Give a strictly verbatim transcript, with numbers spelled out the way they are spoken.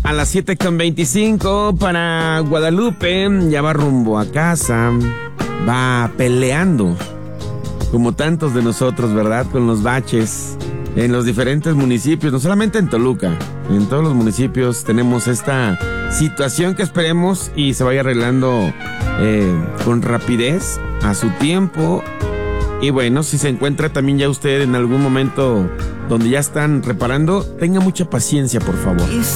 A las siete con veinticinco para Guadalupe, ya va rumbo a casa, va peleando, como tantos de nosotros, ¿verdad? Con los baches en los diferentes municipios, no solamente en Toluca, en todos los municipios tenemos esta situación que esperemos y se vaya arreglando eh, con rapidez, a su tiempo. Y bueno, si se encuentra también ya usted en algún momento donde ya están reparando, tenga mucha paciencia, por favor.